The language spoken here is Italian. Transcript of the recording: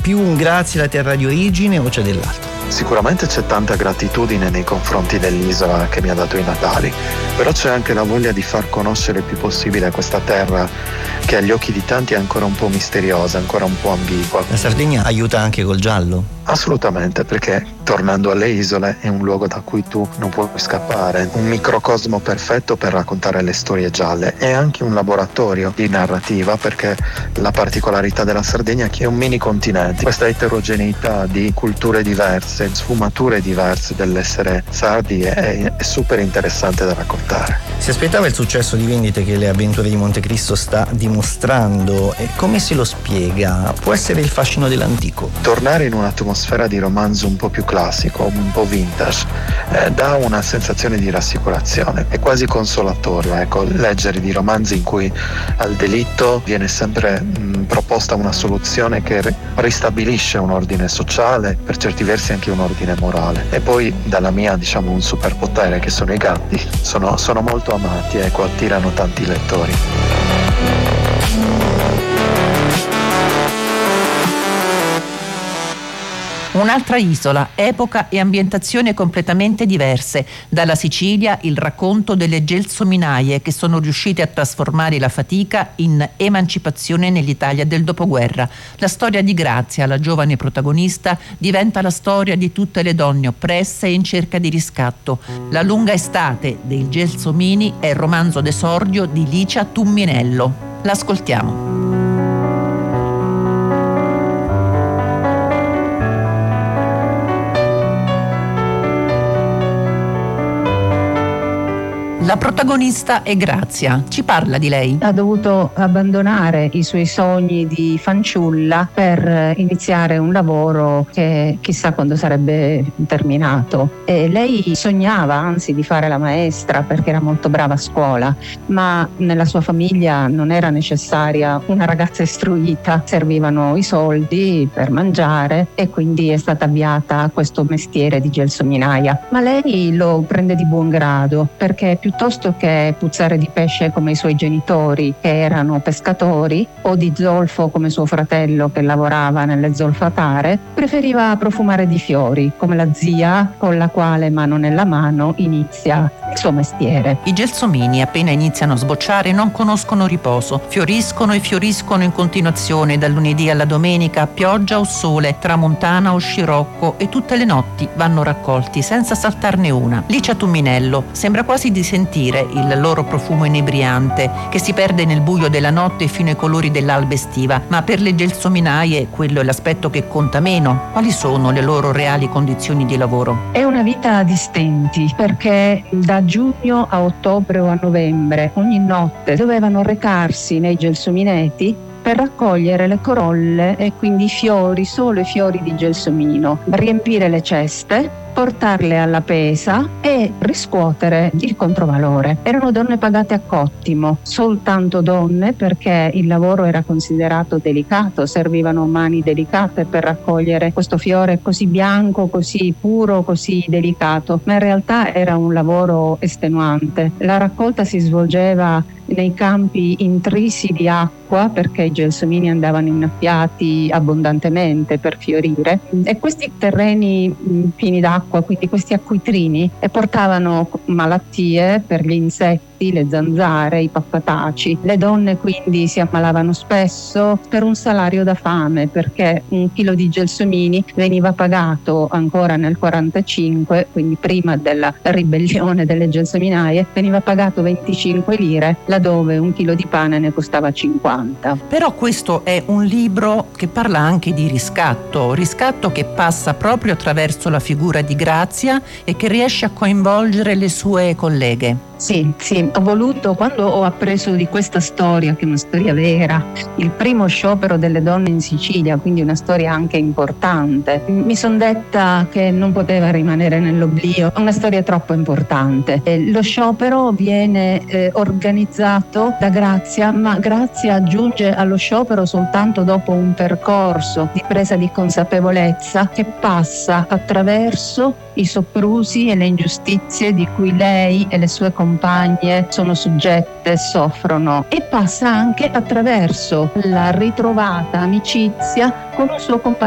più un grazie alla terra di origine o c'è dell'altro? Sicuramente c'è tanta gratitudine nei confronti dell'isola che mi ha dato i natali, però c'è anche la voglia di far conoscere il più possibile questa terra che agli occhi di tanti è ancora un po' misteriosa, ancora un po' ambigua. La Sardegna aiuta anche col giallo? Assolutamente, perché tornando alle isole è un luogo da cui tu non puoi scappare, un microcosmo perfetto per raccontare le storie gialle. È anche un laboratorio di narrativa, perché la particolarità della Sardegna è che è un mini continente. Questa eterogeneità di culture diverse, sfumature diverse dell'essere sardi è super interessante da raccontare. Si aspettava il successo di vendite che Le avventure di Montecristo sta dimostrando, e come se lo spiega? Può essere il fascino dell'antico? Tornare in un'atmosfera di romanzo un po' più classico, un po' vintage, dà una sensazione di rassicurazione, è quasi consolatorio, ecco, leggere di romanzi in cui al delitto viene sempre proposta una soluzione che ristabilisce un ordine sociale, per certi versi anche un ordine morale. E poi dalla mia, diciamo, un superpotere che sono i gatti, sono molto amati, ecco, attirano tanti lettori. Un'altra isola, epoca e ambientazione completamente diverse. Dalla Sicilia il racconto delle gelsominaie che sono riuscite a trasformare la fatica in emancipazione nell'Italia del dopoguerra. La storia di Grazia, la giovane protagonista, diventa la storia di tutte le donne oppresse e in cerca di riscatto. La lunga estate dei Gelsomini è il romanzo d'esordio di Licia Tumminello. L'ascoltiamo. La protagonista è Grazia. Ci parla di lei. Ha dovuto abbandonare i suoi sogni di fanciulla per iniziare un lavoro che chissà quando sarebbe terminato. E lei sognava anzi di fare la maestra perché era molto brava a scuola, ma nella sua famiglia non era necessaria una ragazza istruita, servivano i soldi per mangiare e quindi è stata avviata a questo mestiere di gelsominaia. Ma lei lo prende di buon grado perché piuttosto che puzzare di pesce come i suoi genitori che erano pescatori o di zolfo come suo fratello che lavorava nelle zolfatare, preferiva profumare di fiori come la zia con la quale mano nella mano inizia il suo mestiere. I gelsomini appena iniziano a sbocciare non conoscono riposo, fioriscono e fioriscono in continuazione dal lunedì alla domenica, pioggia o sole, tramontana o scirocco, e tutte le notti vanno raccolti senza saltarne una. Licia Tumminello sembra quasi di sentire il loro profumo inebriante che si perde nel buio della notte fino ai colori dell'alba estiva, ma per le gelsominaie quello è l'aspetto che conta meno. Quali sono le loro reali condizioni di lavoro? È una vita di stenti, perché da giugno a ottobre o a novembre ogni notte dovevano recarsi nei gelsomineti per raccogliere le corolle e quindi i fiori, solo i fiori di gelsomino, riempire le ceste, portarle alla pesa e riscuotere il controvalore. Erano donne pagate a cottimo, soltanto donne, perché il lavoro era considerato delicato, servivano mani delicate per raccogliere questo fiore così bianco, così puro, così delicato, ma in realtà era un lavoro estenuante. La raccolta si svolgeva nei campi intrisi di acqua perché i gelsomini andavano innaffiati abbondantemente per fiorire, e questi terreni pieni d'acqua, quindi questi acquitrini, portavano malattie per gli insetti, le zanzare, i pappataci. Le donne quindi si ammalavano spesso per un salario da fame, perché un chilo di gelsomini veniva pagato ancora nel 45, quindi prima della ribellione delle gelsominaie, veniva pagato 25 lire, laddove un chilo di pane ne costava 50. Però questo è un libro che parla anche di riscatto che passa proprio attraverso la figura di Grazia e che riesce a coinvolgere le sue colleghe. Sì, ho voluto, quando ho appreso di questa storia, che è una storia vera, il primo sciopero delle donne in Sicilia, quindi una storia anche importante, mi sono detta che non poteva rimanere nell'oblio, è una storia troppo importante. Lo sciopero viene organizzato da Grazia, ma Grazia giunge allo sciopero soltanto dopo un percorso di presa di consapevolezza che passa attraverso i soprusi e le ingiustizie di cui lei e le sue compagne sono soggette e soffrono, e passa anche attraverso la ritrovata amicizia con un suo compagno